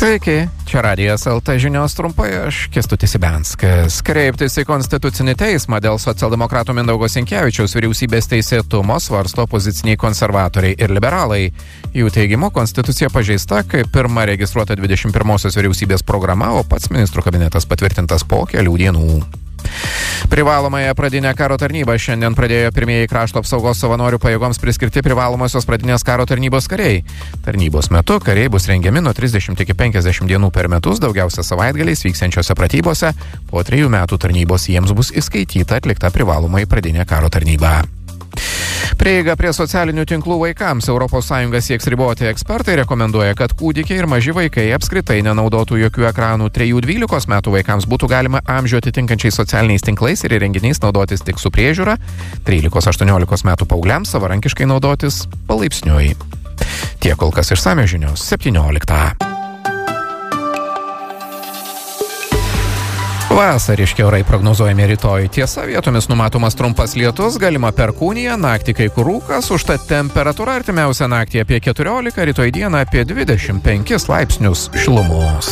Sveiki, čia Radijas LT žinios trumpai, aš Kęstutis Ibenskas. Kreiptis į Konstitucinį teismą dėl socialdemokratų Mindaugo Sinkevičiaus vyriausybės teisėtumo svarsto opoziciniai konservatoriai ir liberalai. Jų teigimu, konstitucija pažeista, kai pirma registruota 21-osios vyriausybės programa, o pats ministrų kabinetas patvirtintas po kelių dienų. Privalomąją pradinę karo tarnybą šiandien pradėjo pirmieji krašto apsaugos savanorių pajėgoms priskirti privalomosios pradinės karo tarnybos kariai. Tarnybos metu kariai bus rengiami nuo 30 iki 50 dienų per metus, daugiausia savaitgaliais vyksiančiose pratybose. Po 3 metų tarnybos jiems bus įskaityta atlikta privalomai pradinė karo tarnyba. Prieiga prie socialinių tinklų vaikams ES sieks riboti. Ekspertai rekomenduoja, kad kūdikiai ir maži vaikai apskritai nenaudotų jokių ekranų. 3-12 metų vaikams būtų galima amžių atitinkančiais socialiniais tinklais ir įrenginiais naudotis tik su priežiūra, 13-18 metų paaugliams savarankiškai naudotis palaipsniui. Tiek kol kas išsamios žinios 17. Vasariški orai prognozuojami rytoj. Tiesa, vietomis numatomas trumpas lietus, galima perkūnija, naktį kai kur rūkas, užtat temperatūra artimiausią naktį apie 14, rytoj dieną apie 25 laipsnius šilumos.